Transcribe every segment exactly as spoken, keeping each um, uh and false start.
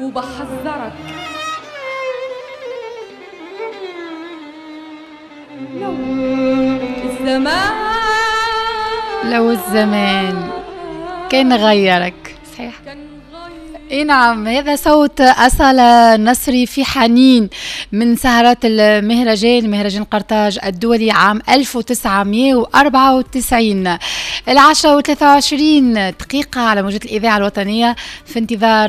وبحذرك لو الزمان لو الزمان كان غيرك. صحيح. اي نعم، هذا صوت أصالة نصري في حنين من سهرات المهرجان، مهرجان قرطاج الدولي عام ألف وتسعمائة وأربعة وتسعين. العشرة وثلاثة وعشرين دقيقة على موجة الإذاعة الوطنية في انتظار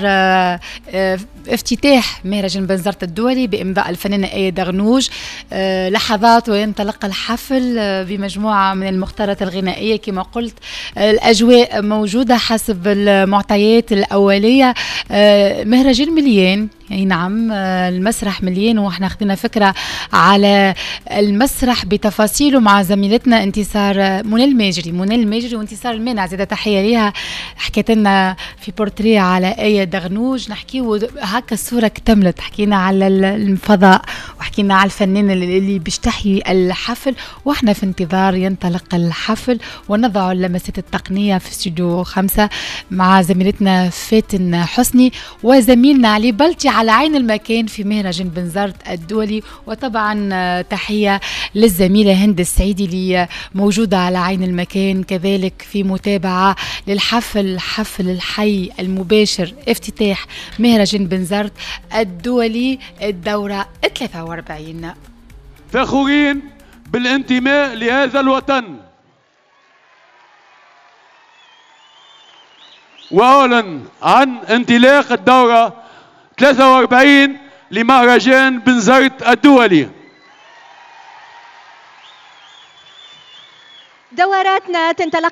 افتتاح مهرجان بنزرت الدولي بإمضاء الفنانة آية دغنوج. لحظات وينطلق الحفل بمجموعة من المختارات الغنائية. كما قلت الأجواء موجودة حسب المعطيات الأولية. مهرجان مليان، اي نعم، المسرح مليان، واحنا اخذنا فكره على المسرح بتفاصيله مع زميلتنا انتصار منى الماجري منى الماجري وانتصار المانع، زاده تحيه ليها، حكيت لنا في بورتريه على آية دغنوج. نحكيو هكا الصوره اكتملت، حكينا على الفضاء وحكينا على الفنان اللي باش تحيي الحفل، واحنا في انتظار ينطلق الحفل ونضع اللمسات التقنيه في استوديو خمسة مع زميلتنا فاتن حسني وزميلنا علي بلطي على عين المكان في مهرجان بنزرت الدولي. وطبعا تحية للزميلة هند السعيدي اللي موجودة على عين المكان كذلك في متابعة للحفل، حفل الحي المباشر افتتاح مهرجان بنزرت الدولي الدورة ثلاثة وأربعين. فخورين بالانتماء لهذا الوطن، وأعلن عن انطلاق الدورة ثلاثة وأربعين لمهرجان بنزرت الدولي. دوراتنا تنطلق